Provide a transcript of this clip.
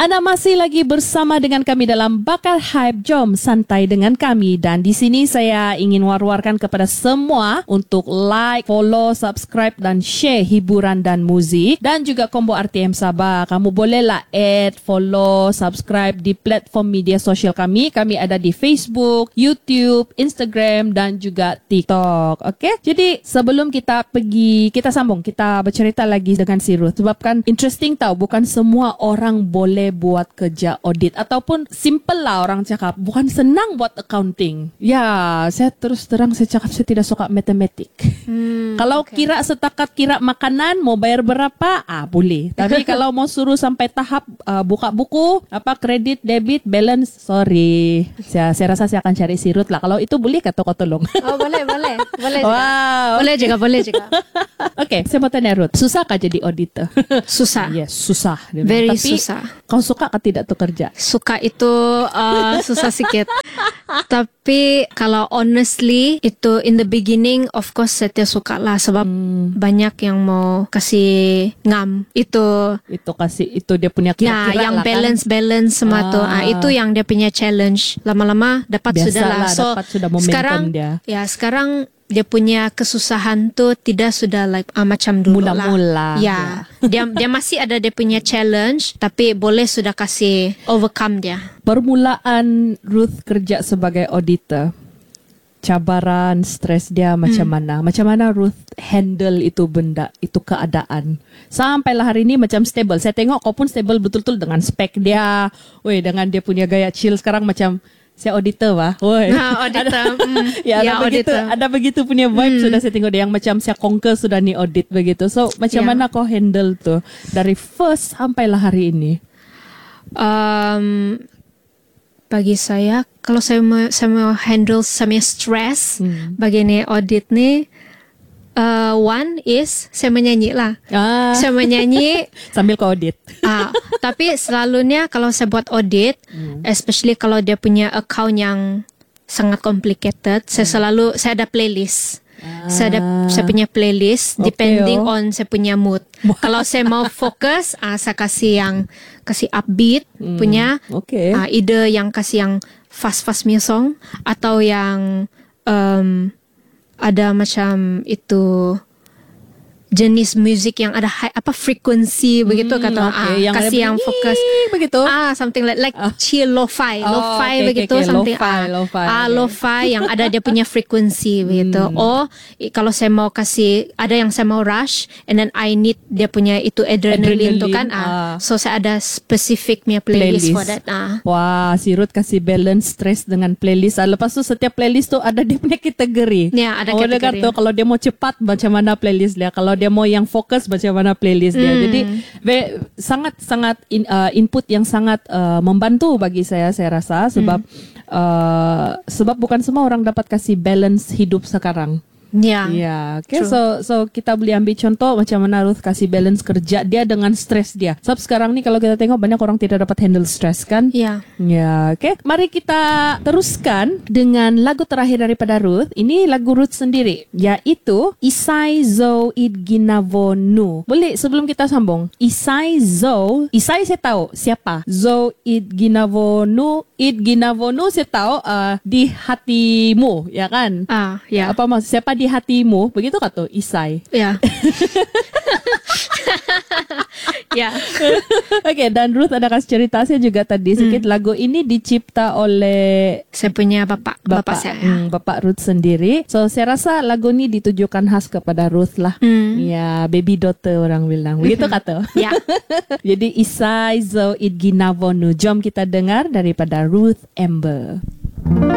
Anda masih lagi bersama dengan kami dalam Bakal Hype. Jom santai dengan kami. Dan di sini saya ingin war-warkan kepada semua untuk like, follow, subscribe dan share hiburan dan muzik. Dan juga Combo RTM Sabah. Kamu bolehlah add, follow, subscribe di platform media sosial kami. Kami ada di Facebook, YouTube, Instagram dan juga TikTok. Okay? Jadi sebelum kita sambung, kita bercerita lagi dengan si Ruth. Sebab kan interesting tau, bukan semua orang boleh buat kerja audit. Ataupun simple lah orang cakap, bukan senang buat accounting. Ya, saya terus terang saya cakap saya tidak suka matematik. Kalau kira setakat kira makanan, mau bayar berapa, boleh. Tapi kalau mau suruh sampai tahap buka buku, kredit, debit, balance, sorry. Saya rasa saya akan cari si Ruth lah. Kalau itu boleh kata kau tolong. Oh, boleh juga. Wow. Boleh juga. Okay, saya mau tanya Ruth, susahkah jadi auditor? Susah. Yes, susah. Very Tapi, susah. Kau suka atau tidak tuh kerja? Suka itu susah sikit. Tapi kalau honestly, itu in the beginning, of course saya tidak suka lah. Sebab banyak yang mau kasih ngam. Itu dia punya kira-kira ya, yang lah balance semua tu. Itu yang dia punya challenge. Lama-lama dapat Biasalah, sudah lah. So dapat sudah momentum sekarang dia punya kesusahan tu tidak sudah like macam dulu mula-mula. Ya. Dia masih ada dia punya challenge, tapi boleh sudah kasih overcome dia. Permulaan Ruth kerja sebagai auditor, cabaran, stres dia macam mana? Macam mana Ruth handle itu benda, itu keadaan? Sampailah hari ini macam stable. Saya tengok kau pun stable betul-betul dengan spek dia. Dengan dia punya gaya chill sekarang macam saya auditor lah. Auditor. Ada begitu punya vibe sudah saya tengok dia yang macam saya conquer sudah ni audit begitu. So macam mana kau handle tu dari first sampailah hari ini? Bagi saya, kalau saya mau handle sama stress bagi ni audit ni, one is saya menyanyi lah. Saya menyanyi sambil kau audit. Tapi selalunya kalau saya buat audit, especially kalau dia punya account yang sangat complicated, saya ada playlist. Saya punya playlist depending on saya punya mood. Kalau saya mau fokus, saya kasih upbeat punya. Either yang kasih yang fast punya song atau yang ada macam itu jenis musik yang ada high, frekuensi begitu kata. Yang kasih yang fokus begitu. Something like chill lo-fi begitu. Lo-fi yang ada dia punya frekuensi begitu. Kalau saya mau kasih, ada yang saya mau rush and then I need dia punya itu adrenaline tu kan. So saya ada specific punya playlist for that. Wah, si Ruth kasih balance stress dengan playlist. Lepas tu setiap playlist tu ada dia punya kategori. Ya, ada kategori. Kalau dia mau cepat macam mana playlist dia, kalau dia mau yang fokus macam mana playlist dia. Jadi sangat input yang sangat membantu bagi saya rasa sebab bukan semua orang dapat kasih balance hidup sekarang. Okay. So kita boleh ambil contoh macam mana Ruth kasih balance kerja dia dengan stres dia. Sebab sekarang ni kalau kita tengok banyak orang tidak dapat handle stres kan? Okay. Mari kita teruskan dengan lagu terakhir daripada Ruth. Ini lagu Ruth sendiri, iaitu Isai Zo Idginavonu. Boleh sebelum kita sambung, Isai saya tahu siapa. Zo Idginavonu saya tahu di hatimu, ya kan? Apa maksud siapa di hatimu, begitu kata Isai. Okay, dan Ruth ada kasih cerita saya juga tadi sedikit. Lagu ini dicipta oleh saya punya bapak saya. Bapak Ruth sendiri. So saya rasa lagu ini ditujukan khas kepada Ruth lah. Baby daughter orang bilang. Begitu kata. Jadi Isai Zo Idginavonu. Jom kita dengar daripada Ruth Amber.